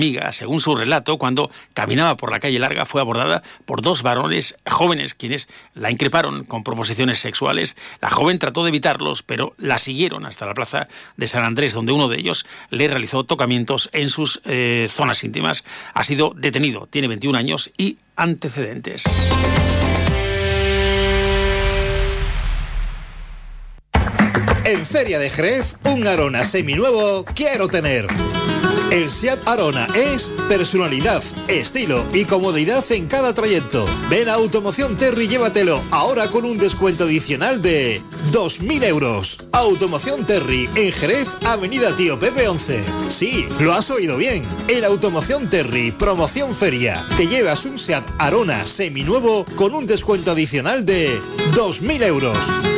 amiga, según su relato, cuando caminaba por la calle larga, fue abordada por dos varones jóvenes, quienes la increparon con proposiciones sexuales. La joven trató de evitarlos, pero la siguieron hasta la plaza de San Andrés, donde uno de ellos le realizó tocamientos en sus zonas íntimas. Ha sido detenido, tiene 21 años y antecedentes. En Feria de Jerez, un Arona seminuevo quiero tener. El SEAT Arona es personalidad, estilo y comodidad en cada trayecto. Ven a Automoción Terry y llévatelo ahora con un descuento adicional de 2.000 euros. Automoción Terry en Jerez, Avenida Tío Pepe 11. Sí, lo has oído bien. En Automoción Terry, promoción feria, te llevas un SEAT Arona seminuevo con un descuento adicional de 2.000 euros.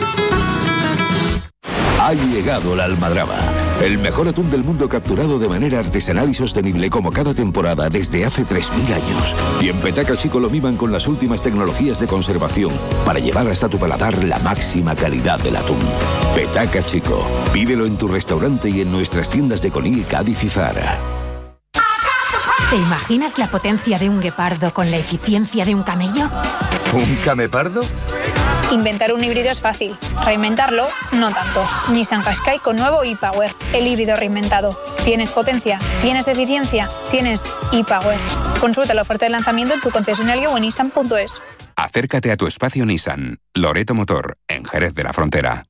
Ha llegado la almadraba, el mejor atún del mundo capturado de manera artesanal y sostenible como cada temporada desde hace 3.000 años. Y en Petaca Chico lo miman con las últimas tecnologías de conservación para llevar hasta tu paladar la máxima calidad del atún. Petaca Chico, pídelo en tu restaurante y en nuestras tiendas de Conil, Cádiz y Zara. ¿Te imaginas la potencia de un guepardo con la eficiencia de un camello? ¿Un camepardo? Inventar un híbrido es fácil, reinventarlo no tanto. Nissan Qashqai con nuevo e-Power, el híbrido reinventado. ¿Tienes potencia? ¿Tienes eficiencia? ¿Tienes e-Power? Consulta la oferta de lanzamiento en tu concesionario o en nissan.es. Acércate a tu espacio Nissan, Loreto Motor, en Jerez de la Frontera.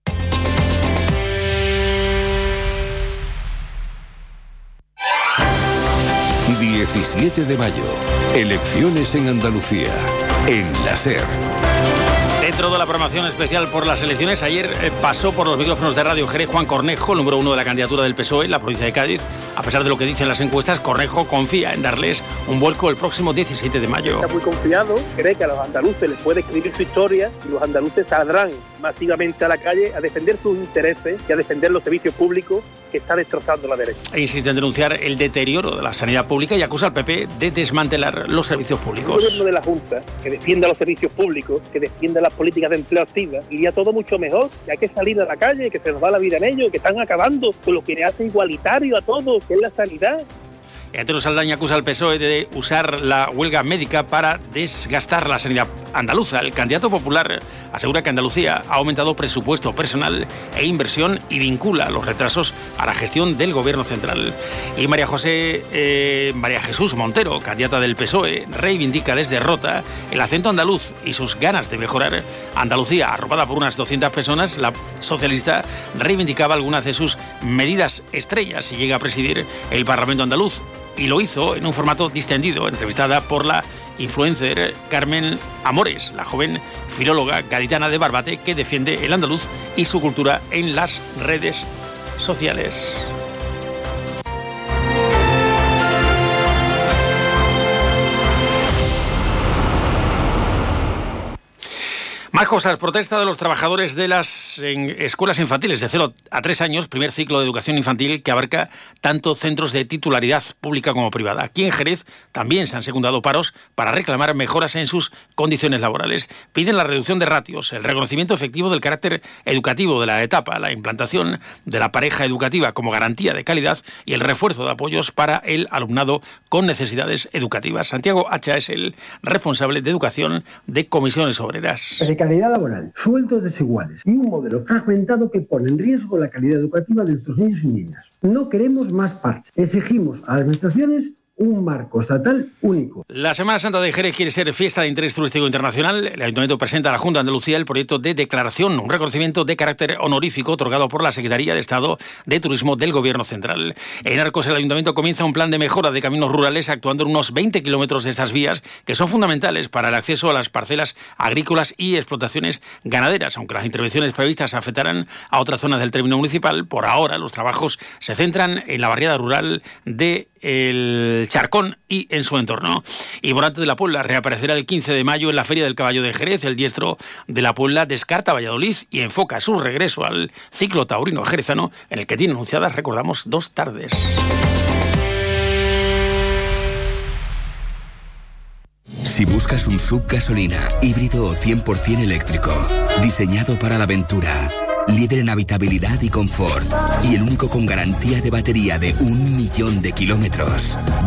...17 de mayo... Elecciones en Andalucía... En la SER. Dentro de la programación especial por las elecciones, ayer pasó por los micrófonos de Radio Jerez Juan Cornejo, el número 1 de la candidatura del PSOE en la provincia de Cádiz. A pesar de lo que dicen las encuestas, Cornejo confía en darles un vuelco el próximo 17 de mayo. Está muy confiado, cree que a los andaluces les puede escribir su historia y los andaluces saldrán masivamente a la calle a defender sus intereses y a defender los servicios públicos que está destrozando la derecha. E insiste en denunciar el deterioro de la sanidad pública y acusa al PP de desmantelar los servicios públicos. Un gobierno de la Junta que defienda los servicios públicos, que defienda las políticas de empleo activa, iría todo mucho mejor, que hay que salir a la calle, que se nos va la vida en ello, que están acabando con lo que hace igualitario a todos, que es la sanidad. Antonio Saldaña acusa al PSOE de usar la huelga médica para desgastar la sanidad andaluza. El candidato popular asegura que Andalucía ha aumentado presupuesto personal e inversión y vincula los retrasos a la gestión del gobierno central. Y María Jesús Montero, candidata del PSOE, reivindica desde Rota el acento andaluz y sus ganas de mejorar Andalucía. Arropada por unas 200 personas, la socialista reivindicaba algunas de sus medidas estrellas y llega a presidir el Parlamento andaluz. Y lo hizo en un formato distendido, entrevistada por la influencer Carmen Amores, la joven filóloga gaditana de Barbate que defiende el andaluz y su cultura en las redes sociales. Más cosas. Protesta de los trabajadores de las escuelas infantiles de 0 a 3 años, primer ciclo de educación infantil que abarca tanto centros de titularidad pública como privada. Aquí en Jerez también se han secundado paros para reclamar mejoras en sus condiciones laborales. Piden la reducción de ratios, el reconocimiento efectivo del carácter educativo de la etapa, la implantación de la pareja educativa como garantía de calidad y el refuerzo de apoyos para el alumnado con necesidades educativas. Santiago Hacha es el responsable de educación de Comisiones Obreras. Precariedad laboral, sueldos desiguales y un modelo fragmentado que pone en riesgo la calidad educativa de nuestros niños y niñas. No queremos más parches. Exigimos a las administraciones un marco estatal único. La Semana Santa de Jerez quiere ser fiesta de interés turístico internacional. El Ayuntamiento presenta a la Junta de Andalucía el proyecto de declaración, un reconocimiento de carácter honorífico otorgado por la Secretaría de Estado de Turismo del Gobierno Central. En Arcos, el Ayuntamiento comienza un plan de mejora de caminos rurales actuando en unos 20 kilómetros de estas vías que son fundamentales para el acceso a las parcelas agrícolas y explotaciones ganaderas. Aunque las intervenciones previstas afectarán a otras zonas del término municipal, por ahora los trabajos se centran en la barriada rural de el Charcón y en su entorno. Y Morante de la Puebla reaparecerá el 15 de mayo en la Feria del Caballo de Jerez. El diestro de la Puebla descarta Valladolid y enfoca su regreso al ciclo taurino jerezano, en el que tiene anunciadas, recordamos, 2 tardes. Si buscas un SUV gasolina, híbrido o 100% eléctrico, diseñado para la aventura, líder en habitabilidad y confort, y el único con garantía de batería de 1 millón de kilómetros.